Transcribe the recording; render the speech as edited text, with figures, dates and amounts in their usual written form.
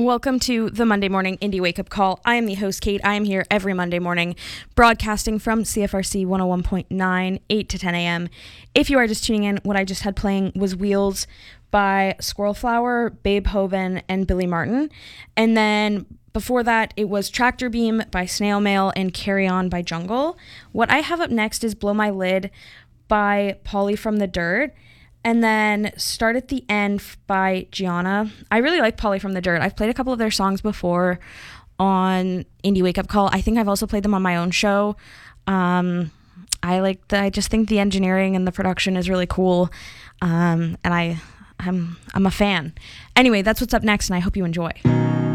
Welcome to the Monday Morning Indie Wake Up Call. I am the host, Kate. I am here every Monday morning, broadcasting from CFRC 101.9, 8 to 10 a.m. If you are just tuning in, what I just had playing was Wheels by Squirrel Flower, Babe Hoven, and Billy Martin. And then before that, it was Tractor Beam by Snail Mail and Carry On by Jungle. What I have up next is Blow My Lid by Polly from the Dirt. And then Start at the End by Gianna. I really like Polly from the Dirt. I've played a couple of their songs before on Indie Wake Up Call. I think I've also played them on my own show. I just think the engineering and the production is really cool. And I'm a fan. Anyway, that's what's up next, and I hope you enjoy.